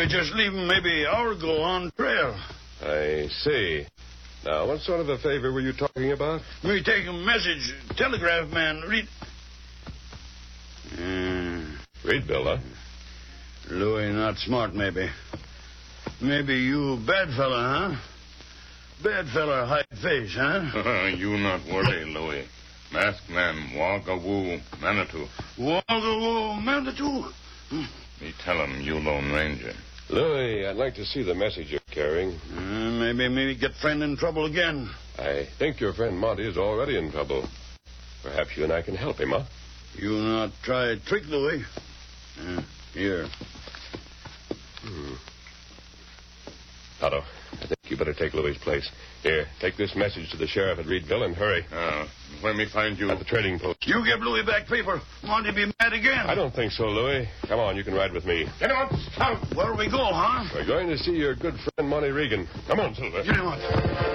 Louis just leave him maybe an hour ago on trail. I see. Now, what sort of a favor were you talking about? Me take a message. Telegraph man. Read. Read, Bill, huh? Louis not smart, maybe. Maybe you bad fella, huh? Bad fella, hide face, huh? You not worry, Louis. Masked man, Wagawoo, Manitou. Wagawoo, Manitou? Me tell him you Lone Ranger. Louis, I'd like to see the message you're carrying. Maybe get friend in trouble again. I think your friend Monty is already in trouble. Perhaps you and I can help him, huh? You not try trick, Louis. Here. Otto, I think you better take Louis's place. Here, take this message to the sheriff at Reedville and hurry. Where me find you? At the trading post. You give Louis back paper. Monty be mad again. I don't think so, Louis. Come on, you can ride with me. Get on, scout! Where do we go, huh? We're going to see your good friend Monty Regan. Come on, Silver. Get him on.